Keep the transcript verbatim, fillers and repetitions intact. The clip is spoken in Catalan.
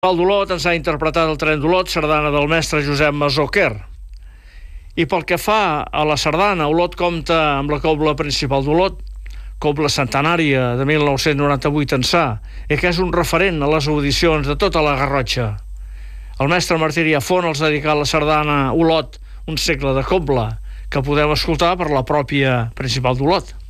El d'Olot ens ha interpretat el tren d'Olot, sardana del mestre Josep Masó-Quer. I pel que fa a la sardana, Olot compta amb la cobla principal d'Olot, cobla centenària de mil nou-cents noranta-vuit ençà, i que és un referent a les audicions de tota la Garrotxa. El mestre Martí Font els ha dedicat la sardana Olot, un segle de cobla, que podeu escoltar per la pròpia principal d'Olot.